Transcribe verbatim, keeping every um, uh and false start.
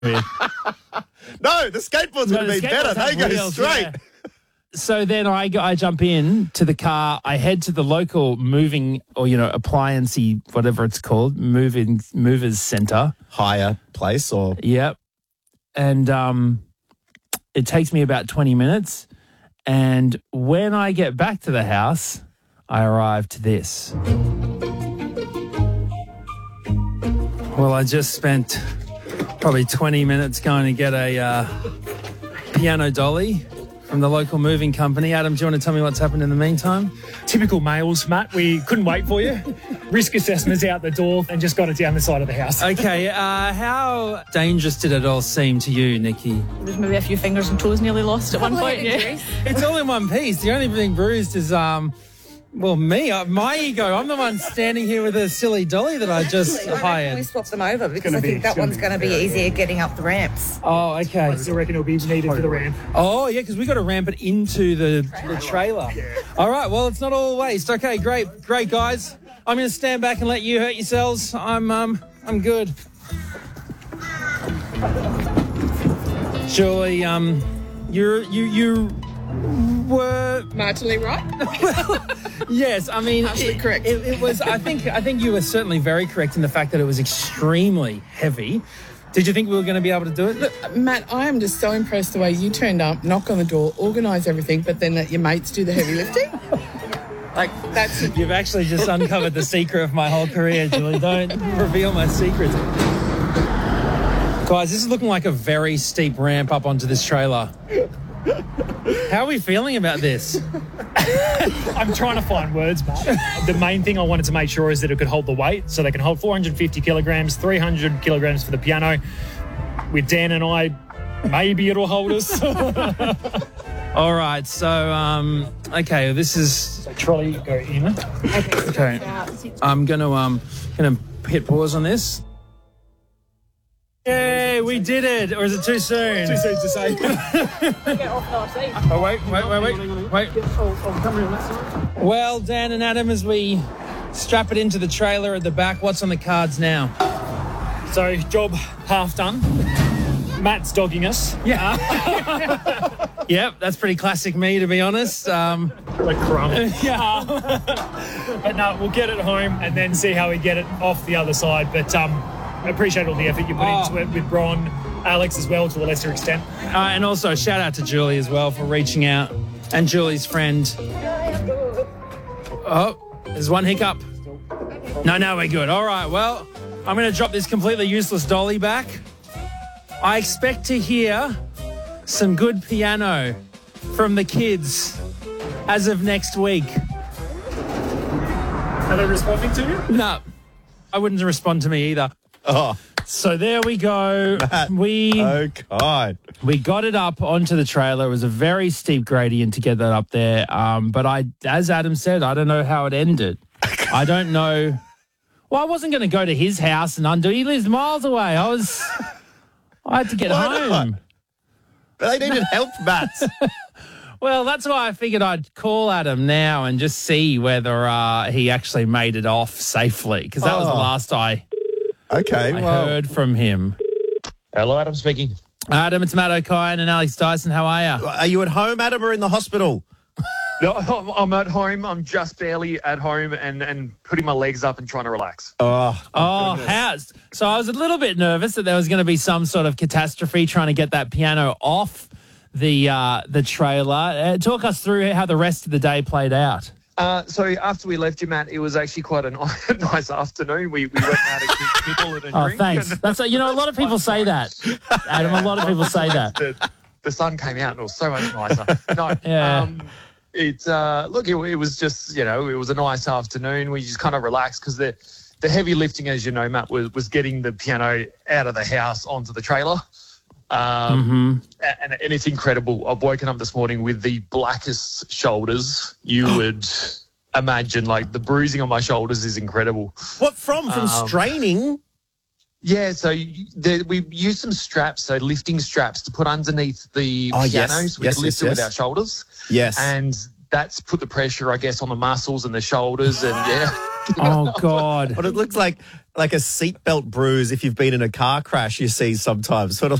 No, the skateboards would No, have the been better. skateboards They have go wheels, straight. yeah. So then I, go- I jump in to the car. I head to the local moving or, you know, appliancey, whatever it's called, moving movers center. Higher place or... Yep. And um, it takes me about twenty minutes. And when I get back to the house, I arrive to this. Well, I just spent probably twenty minutes going to get a uh, piano dolly from the local moving company. Adam, do you want to tell me what's happened in the meantime? Typical males, Matt. We couldn't wait for you. Risk assessment's out the door and just got it down the side of the house. Okay, uh, how dangerous did it all seem to you, Nikki? There's maybe a few fingers and toes nearly lost at one point, yeah. It's all in one piece. The only thing bruised is, um, well, me, uh, my ego. I'm the one standing here with a silly dolly that I just We hired. swap them over because gonna I be- think it's that gonna one's be going to be very easier getting up the ramps. Oh, okay. I still reckon it'll be needed for the ramp. Oh, yeah, because we got to ramp it into the, the trailer. All right, well, it's not all waste. Okay, great, great, guys. I'm going to stand back and let you hurt yourselves. I'm, um, I'm good. Julie, um, you're, you, you were... Marginally right. Yes, I mean, Partially it, correct. It, it was. I think. I think you were certainly very correct in the fact that it was extremely heavy. Did you think we were going to be able to do it? Look, Matt, I am just so impressed the way you turned up, knock on the door, organise everything, but then let your mates do the heavy lifting. Like, that's... You've actually just uncovered the secret of my whole career, Julie. Don't reveal my secrets. Guys, this is looking like a very steep ramp up onto this trailer. How are we feeling about this? I'm trying to find words, Matt. The main thing I wanted to make sure is that it could hold the weight. So they can hold four hundred fifty kilograms, three hundred kilograms for the piano. With Dan and I, maybe it'll hold us. All right, so, um, okay, this is... So trolley, go in. Okay, I'm going to um, gonna hit pause on this. Yay, we did it! Or is it too soon? Too soon to say. Oh, wait, wait, wait, wait, wait. Well, Dan and Adam, as we strap it into the trailer at the back, what's on the cards now? So, job half done. Matt's dogging us. Yeah. Yep, that's pretty classic me, to be honest. Um, Like crumb. yeah. But no, we'll get it home and then see how we get it off the other side. But um, I appreciate all the effort you put Oh. into it with Bron, Alex as well, to a lesser extent. Uh, and also, shout out to Julie as well for reaching out. And Julie's friend. Oh, there's one hiccup. No, no, we're good. All right, well, I'm going to drop this completely useless dolly back. I expect to hear some good piano from the kids as of next week. Are they responding to you? No, I wouldn't respond to me either. Oh, So there we go. Matt. We oh, God. we got it up onto the trailer. It was a very steep gradient to get that up there. Um, but I, as Adam said, I don't know how it ended. I don't know. Well, I wasn't going to go to his house and undo. He lives miles away. I was. I had to get Why home. not? They needed help, Matt. Well, that's why I figured I'd call Adam now and just see whether uh, he actually made it off safely, because that was the Oh. last I, Okay, I well, heard from him. Hello, Adam speaking. Adam, it's Matt O'Kine and Alex Dyson. How are you? are you at home, Adam, or in the hospital? No, I'm at home. I'm just barely at home and, and putting my legs up and trying to relax. Oh, Oh, how's so? I was a little bit nervous that there was going to be some sort of catastrophe trying to get that piano off the uh, the trailer. Uh, talk us through how the rest of the day played out. Uh, so after we left you, Matt, it was actually quite a nice, nice afternoon. We, we went out to people and a Oh, drink. thanks. and- That's you know a lot of people say that, Adam. A lot of people say that. the, the sun came out and it was so much nicer. No, Yeah. um, it's uh, look, it, it was just, you know, it was a nice afternoon. We just kind of relaxed because the the heavy lifting, as you know, Matt, was was getting the piano out of the house onto the trailer. Um, Mm-hmm. and, and it's incredible. I've woken up this morning with the blackest shoulders you would imagine. Like the bruising on my shoulders is incredible. what from? From Um, straining? Yeah, so you- the, we used some straps, so lifting straps to put underneath the Oh, piano yes. so we Yes, could lift yes, it with yes. our shoulders. Yes. And that's put the pressure, I guess, on the muscles and the shoulders. And yeah, Oh, God. But it looks like like a seatbelt bruise if you've been in a car crash you see sometimes. Sort of